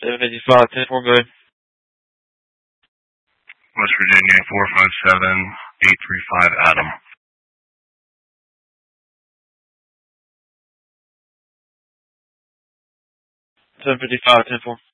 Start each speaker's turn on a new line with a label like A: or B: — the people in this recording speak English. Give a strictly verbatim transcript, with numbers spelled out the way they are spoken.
A: seven fifty-five, ten four, go ahead.
B: West Virginia, four five seven, eight three five, Adam.
A: seven fifty-five, ten four.